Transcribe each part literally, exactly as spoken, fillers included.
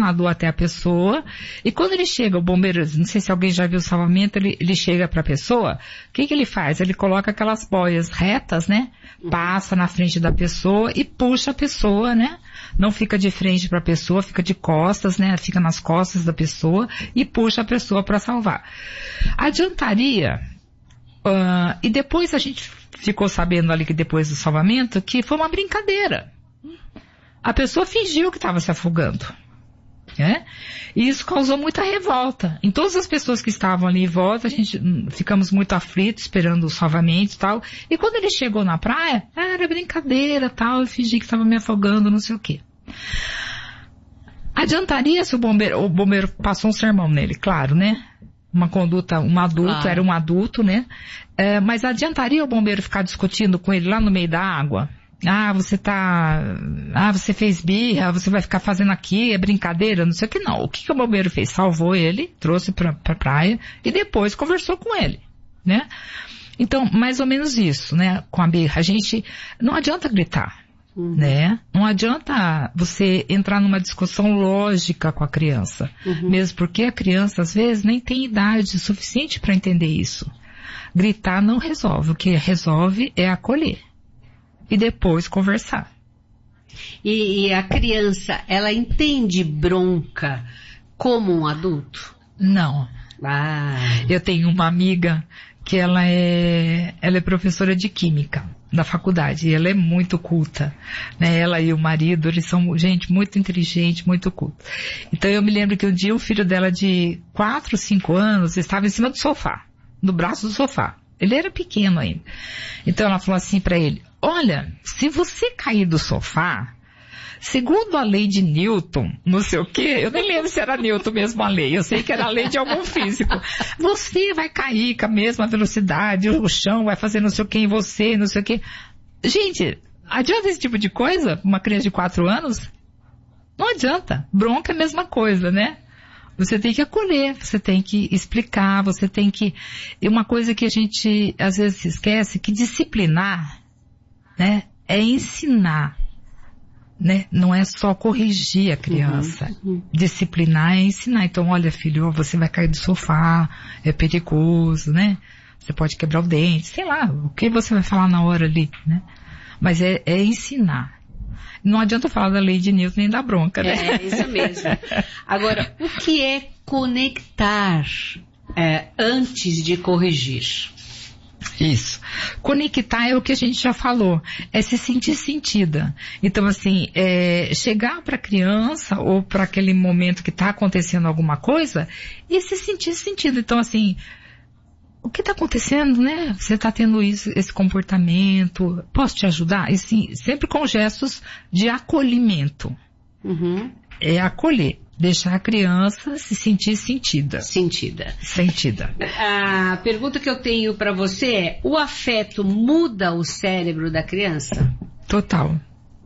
nadou até a pessoa, e quando ele chega, o bombeiro, não sei se alguém já viu o salvamento, ele, ele chega para a pessoa, o que que ele faz? Ele coloca aquelas boias retas, né? Passa na frente da pessoa e puxa a pessoa, né? Não fica de frente para a pessoa, fica de costas, né? Fica nas costas da pessoa e puxa a pessoa para salvar. Adiantaria, uh, e depois a gente ficou sabendo ali que depois do salvamento, que foi uma brincadeira. A pessoa fingiu que estava se afogando, né? E isso causou muita revolta. Em todas as pessoas que estavam ali em volta, a gente ficamos muito aflitos, esperando o salvamento e tal. E quando ele chegou na praia, ah, era brincadeira, tal, eu fingi que estava me afogando, não sei o quê. Adiantaria se o bombeiro, o bombeiro passou um sermão nele, claro, né? Uma conduta, um adulto, claro. Era um adulto, né? É, mas adiantaria o bombeiro ficar discutindo com ele lá no meio da água? Ah, você tá, ah, você fez birra, você vai ficar fazendo aqui, é brincadeira, não sei o que não. O que que o bombeiro fez? Salvou ele, trouxe pra, pra praia e depois conversou com ele, né? Então, mais ou menos isso, né? Com a birra, a gente, não adianta gritar, uhum. né? Não adianta você entrar numa discussão lógica com a criança, uhum. mesmo porque a criança, às vezes, nem tem idade suficiente para entender isso. Gritar não resolve, o que resolve é acolher. E depois conversar. E, e a criança, ela entende bronca como um adulto? Não. Ah. Eu tenho uma amiga que ela é, ela é professora de química da faculdade. E ela é muito culta, né? Ela e o marido, eles são gente muito inteligente, muito culta. Então eu me lembro que um dia o filho dela de quatro, cinco anos estava em cima do sofá, no braço do sofá. Ele era pequeno ainda. Então ela falou assim para ele: olha, se você cair do sofá, segundo a lei de Newton, não sei o quê, eu nem lembro se era Newton mesmo a lei, eu sei que era a lei de algum físico, você vai cair com a mesma velocidade, o chão vai fazer não sei o quê em você, não sei o quê. Gente, adianta esse tipo de coisa uma criança de quatro anos? Não adianta. Bronca é a mesma coisa, né? Você tem que acolher, você tem que explicar, você tem que... E uma coisa que a gente às vezes se esquece, que disciplinar, né, é ensinar, né? Não é só corrigir a criança. Uhum, uhum. Disciplinar é ensinar. Então, olha, filho, você vai cair do sofá, é perigoso, né? Você pode quebrar o dente, sei lá, o que você vai falar na hora ali, né? Mas é, é ensinar. Não adianta falar da lei de Newton nem da bronca, né? É, isso mesmo. Agora, o que é conectar é, antes de corrigir? Isso. Conectar é o que a gente já falou, é se sentir sentida. Então, assim, é chegar para a criança ou para aquele momento que está acontecendo alguma coisa e se sentir sentida. Então, assim, o que está acontecendo, né? Você está tendo isso, esse comportamento, posso te ajudar? E sim, sempre com gestos de acolhimento. Uhum. É acolher. Deixar a criança se sentir sentida. Sentida. Sentida. A pergunta que eu tenho para você é: o afeto muda o cérebro da criança? Total.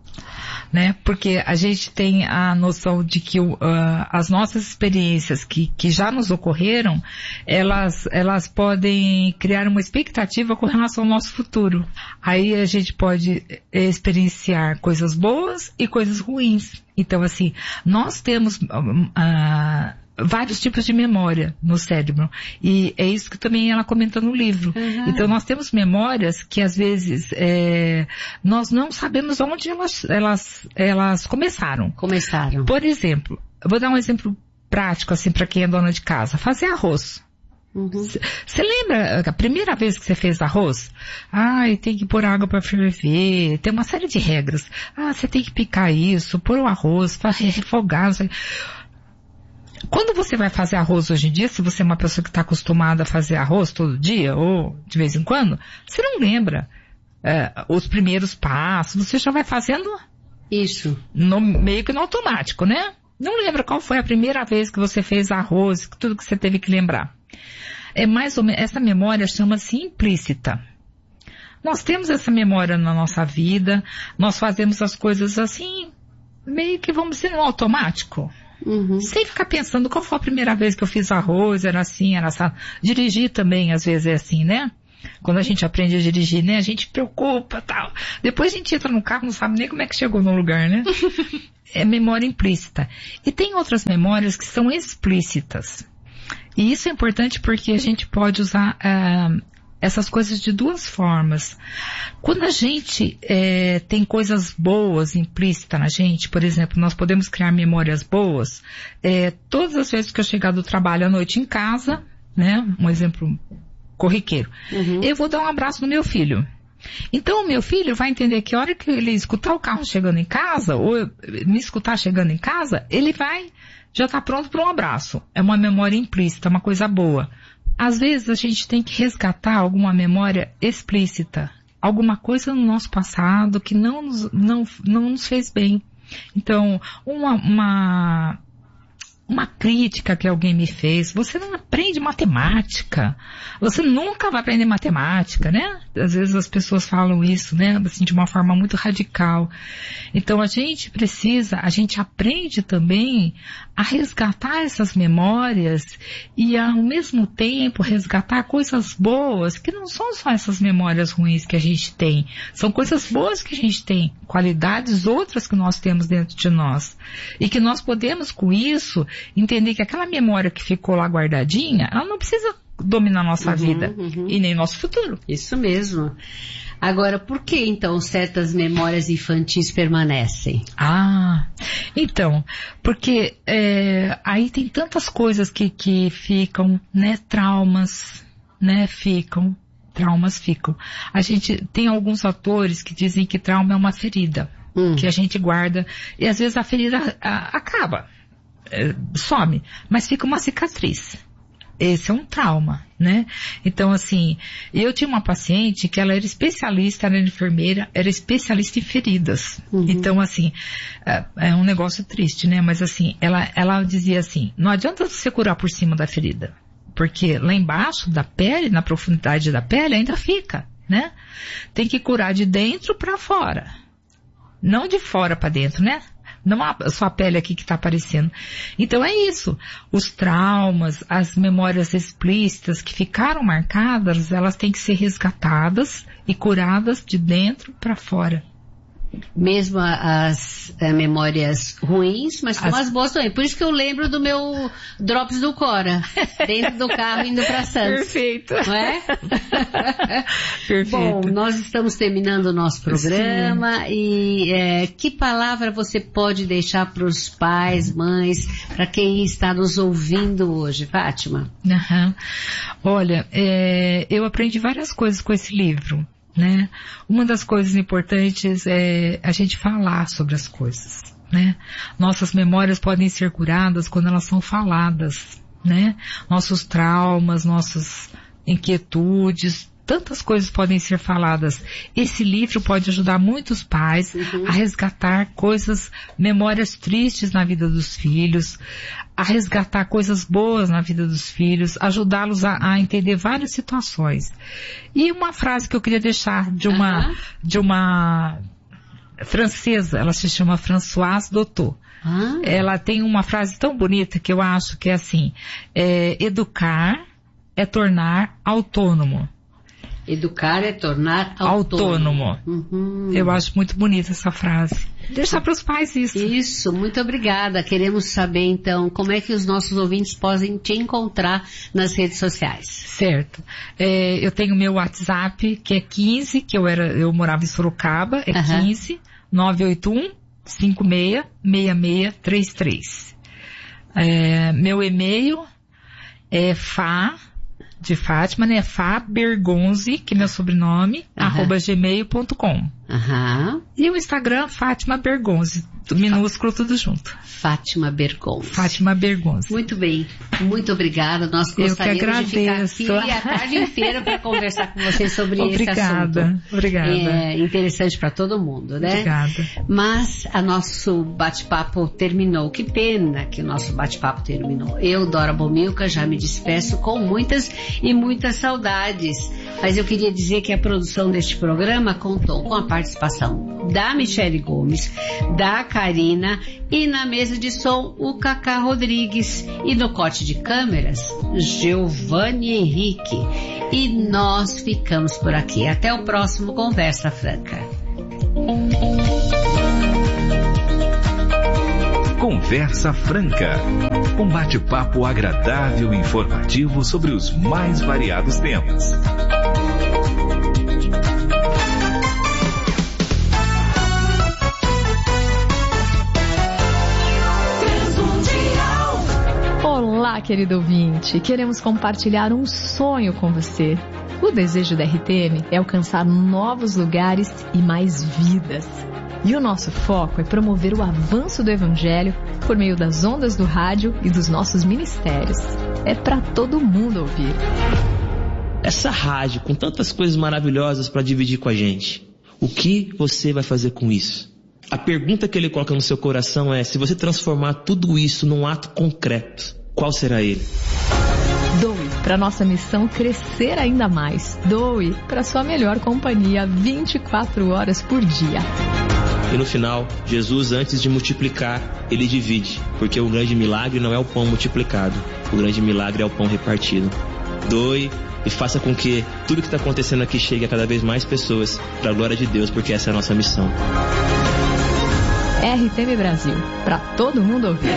Né? Porque a gente tem a noção de que uh, as nossas experiências que, que já nos ocorreram, elas, elas podem criar uma expectativa com relação ao nosso futuro. Aí a gente pode experienciar coisas boas e coisas ruins. Então, assim, nós temos uh, vários tipos de memória no cérebro. E é isso que também ela comenta no livro. Uhum. Então, nós temos memórias que, às vezes, é, nós não sabemos onde elas, elas, elas começaram. Começaram. Por exemplo, eu vou dar um exemplo prático, assim, para quem é dona de casa. Fazer arroz. Você uhum. lembra a primeira vez que você fez arroz? Ai, tem que pôr água para ferver, tem uma série de regras. Ah, você tem que picar isso, pôr o arroz, para refogar, não sei. Quando você vai fazer arroz hoje em dia, se você é uma pessoa que está acostumada a fazer arroz todo dia, ou de vez em quando, você não lembra é, os primeiros passos, você já vai fazendo isso, no, meio que no automático, né? Não lembra qual foi a primeira vez que você fez arroz, tudo que você teve que lembrar. É mais ou menos, essa memória chama-se implícita. Nós temos essa memória na nossa vida, nós fazemos as coisas assim, meio que vamos dizer no automático. Uhum. Sem ficar pensando qual foi a primeira vez que eu fiz arroz, era assim, era assim. Dirigir também, às vezes, é assim, né? Quando a gente aprende a dirigir, né? A gente preocupa, tal. Depois a gente entra no carro, não sabe nem como é que chegou no lugar, né? é memória implícita. E tem outras memórias que são explícitas. E isso é importante porque a gente pode usar uh, essas coisas de duas formas. Quando a gente é, tem coisas boas implícitas na gente, por exemplo, nós podemos criar memórias boas, é, todas as vezes que eu chegar do trabalho à noite em casa, né, um exemplo corriqueiro, uhum. eu vou dar um abraço no meu filho. Então o meu filho vai entender que a hora que ele escutar o carro chegando em casa, ou me escutar chegando em casa, ele vai já estar pronto para um abraço. É uma memória implícita, uma coisa boa. Às vezes a gente tem que resgatar alguma memória explícita, alguma coisa no nosso passado que não nos, não, não nos fez bem. Então, uma, uma, uma crítica que alguém me fez, você não aprende matemática, você nunca vai aprender matemática, né? Às vezes as pessoas falam isso, né? Assim, de uma forma muito radical. Então a gente precisa, a gente aprende também a resgatar essas memórias e ao mesmo tempo resgatar coisas boas, que não são só essas memórias ruins que a gente tem, são coisas boas que a gente tem, qualidades outras que nós temos dentro de nós. E que nós podemos com isso entender que aquela memória que ficou lá guardadinha, ela não precisa dominar nossa uhum, vida uhum. e nem nosso futuro. Isso mesmo. Agora, por que então certas memórias infantis permanecem? Ah, então, porque é, aí tem tantas coisas que, que ficam, né, traumas, né, ficam, traumas ficam. A gente tem alguns autores que dizem que trauma é uma ferida, hum. que a gente guarda, e às vezes a ferida a, acaba, é, some, mas fica uma cicatriz. Esse é um trauma, né? Então, assim, eu tinha uma paciente que ela era especialista, era enfermeira, era especialista em feridas. Uhum. Então, assim, é, é um negócio triste, né? Mas, assim, ela, ela dizia assim, não adianta você curar por cima da ferida, porque lá embaixo da pele, na profundidade da pele, ainda fica, né? Tem que curar de dentro para fora, não de fora para dentro, né? Não a sua pele aqui que está aparecendo. Então é isso. Os traumas, as memórias explícitas que ficaram marcadas, elas têm que ser resgatadas e curadas de dentro para fora. Mesmo as é, memórias ruins, mas com as... as boas também. Por isso que eu lembro do meu Drops do Cora, dentro do carro indo para Santos. Perfeito. Não é? Perfeito. Bom, nós estamos terminando o nosso programa. Sim. E é, que palavra você pode deixar para os pais, mães, para quem está nos ouvindo hoje, Fátima? Uhum. Olha, é, eu aprendi várias coisas com esse livro. Né? Uma das coisas importantes é a gente falar sobre as coisas, né? Nossas memórias podem ser curadas quando elas são faladas, né? Nossos traumas, nossas inquietudes, tantas coisas podem ser faladas. Esse livro pode ajudar muitos pais uhum. a resgatar coisas, memórias tristes na vida dos filhos, a resgatar coisas boas na vida dos filhos, ajudá-los a, a entender várias situações. E uma frase que eu queria deixar de uma, uhum. de uma francesa, ela se chama Françoise Dolto. Uhum. Ela tem uma frase tão bonita que eu acho que é assim, é, educar é tornar autônomo. Educar é tornar autônomo. Autônomo. Uhum. Eu acho muito bonita essa frase. Deixar para os pais isso. Isso, muito obrigada. Queremos saber, então, como é que os nossos ouvintes podem te encontrar nas redes sociais. Certo. É, eu tenho meu WhatsApp, que é quinze, que eu era, eu morava em Sorocaba, é uhum. quinze, nove oito um, cinco seis, seis seis três três. É, meu e-mail é fa... de Fátima, né? Fabergonzi, que é meu sobrenome, uhum. arroba gmail ponto com. Uhum. E o Instagram, Fátima Bergonzi, minúsculo, tudo junto. Fátima Bergonzi. Fátima Bergonzi. Muito bem, muito obrigada. Nós gostaríamos Eu que agradeço. de ficar aqui a tarde inteira para conversar com vocês sobre obrigada, esse assunto. Obrigada. É interessante para todo mundo, né? Obrigada. Mas a nosso bate-papo terminou. Que pena que o nosso bate-papo terminou. Eu, Dora Bomilca, já me despeço com muitas e muitas saudades. Mas eu queria dizer que a produção deste programa contou com a participação da Michele Gomes, da Karina e na mesa de som o Cacá Rodrigues e no corte de câmeras Giovanni Henrique. E nós ficamos por aqui. Até o próximo Conversa Franca. Conversa Franca. Um bate-papo agradável e informativo sobre os mais variados temas. Olá, querido ouvinte. Queremos compartilhar um sonho com você. O desejo da R T M é alcançar novos lugares e mais vidas. E o nosso foco é promover o avanço do Evangelho por meio das ondas do rádio e dos nossos ministérios. É para todo mundo ouvir. Essa rádio com tantas coisas maravilhosas para dividir com a gente, o que você vai fazer com isso? A pergunta que ele coloca no seu coração é: se você transformar tudo isso num ato concreto, qual será ele? Doe para nossa missão crescer ainda mais. Doe para sua melhor companhia vinte e quatro horas por dia. E no final, Jesus, antes de multiplicar, ele divide, porque o grande milagre não é o pão multiplicado, o grande milagre é o pão repartido. Doe e faça com que tudo que está acontecendo aqui chegue a cada vez mais pessoas, para a glória de Deus, porque essa é a nossa missão. R T M Brasil, para todo mundo ouvir.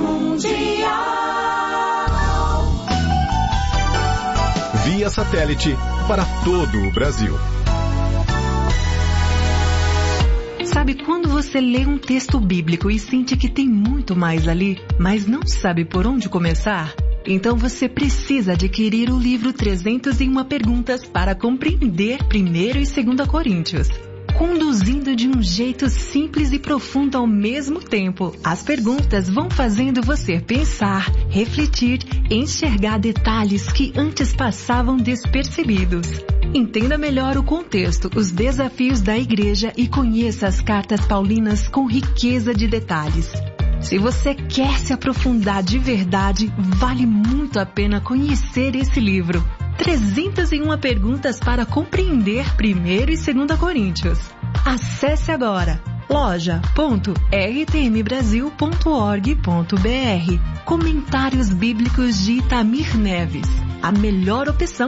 Via satélite para todo o Brasil. Sabe quando você lê um texto bíblico e sente que tem muito mais ali, mas não sabe por onde começar? Então você precisa adquirir o livro trezentas e uma Perguntas para compreender primeiro e segunda Coríntios. Conduzindo de um jeito simples e profundo ao mesmo tempo, as perguntas vão fazendo você pensar, refletir, enxergar detalhes que antes passavam despercebidos. Entenda melhor o contexto, os desafios da igreja e conheça as cartas paulinas com riqueza de detalhes. Se você quer se aprofundar de verdade, vale muito a pena conhecer esse livro. trezentas e uma Perguntas para compreender primeiro e segunda Coríntios. Acesse agora loja ponto r t m brasil ponto org ponto b r. Comentários Bíblicos de Itamir Neves. A melhor opção